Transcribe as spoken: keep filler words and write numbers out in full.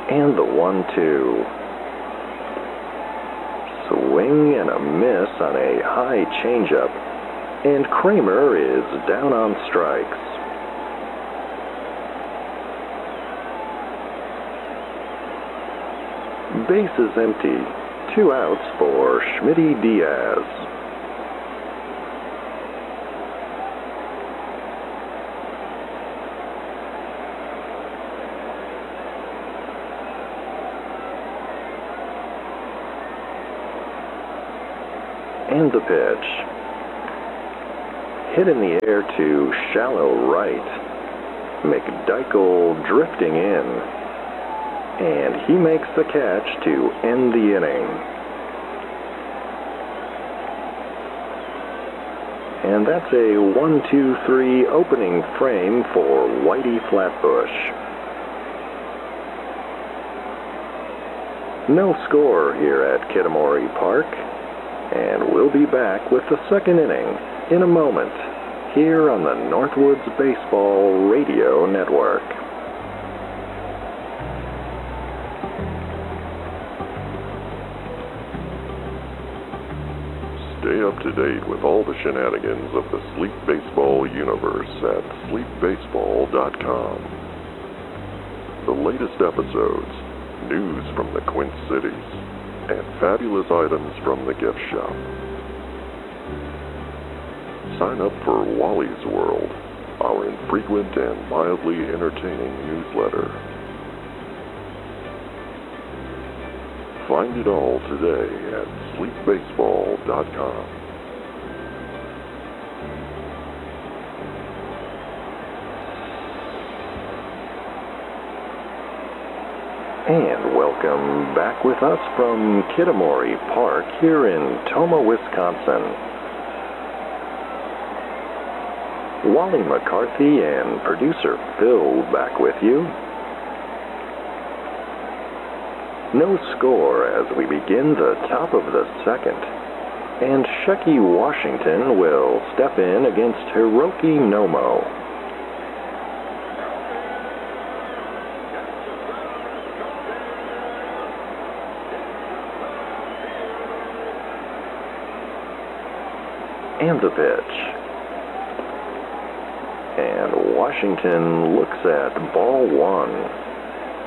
And the one two. Swing and a miss on a high changeup. And Kramer is down on strikes. Bases empty. Two outs for Schmitty Diaz. And the pitch. Hit in the air to shallow right. McDykel drifting in. And he makes the catch to end the inning. And that's a one two three opening frame for Whitey Flatbush. No score here at Kitamori Park. And we'll be back with the second inning in a moment here on the Northwoods Baseball Radio Network. Stay up to date with all the shenanigans of the Sleep Baseball universe at sleep baseball dot com. The latest episodes, news from the Quint Cities, and fabulous items from the gift shop. Sign up for Wally's World, our infrequent and mildly entertaining newsletter. Find it all today at sleep baseball dot com. And welcome back with us from Kitamori Park here in Tomah, Wisconsin. Wally McCarthy and producer Phil back with you. No score as we begin the top of the second. And Shecky Washington will step in against Hiroki Nomo. And the pitch. And Washington looks at ball one.